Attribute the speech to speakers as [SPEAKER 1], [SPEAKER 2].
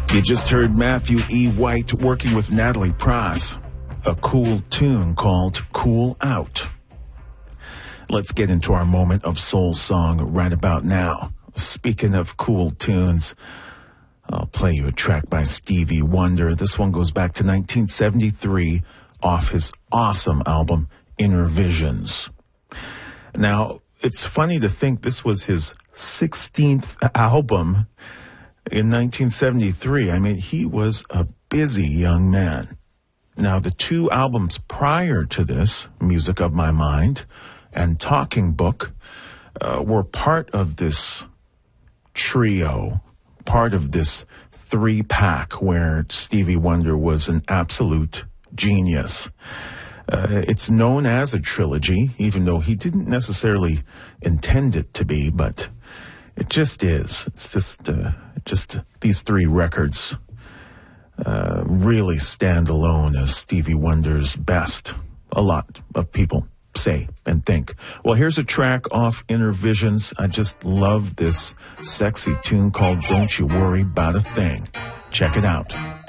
[SPEAKER 1] You just heard Matthew E. White working with Natalie Prass, a cool tune called Cool Out. Let's get into our moment of soul song right about now. Speaking of cool tunes, I'll play you a track by Stevie Wonder. This one goes back to 1973 off his awesome album, Inner Visions. Now, it's funny to think this was his 16th album in 1973. I mean, he was a busy young man. Now, the two albums prior to this, Music of My Mind and Talking Book, were part of this trio, part of this three-pack where Stevie Wonder was an absolute genius. It's known as a trilogy, even though he didn't necessarily intend it to be, but it just is. It's just these three records really stand alone as Stevie Wonder's best. A lot of people say and think. Well, here's a track off Inner Visions. I just love this sexy tune called Don't You Worry About a Thing. Check it out.